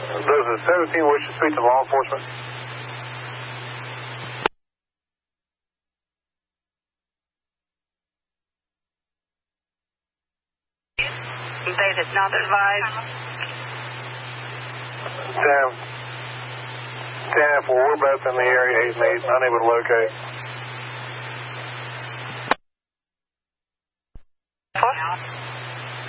Does the 17 wish to speak to law enforcement? They did not advise. 10-4, we're both in the area, 8 and 8, unable to locate.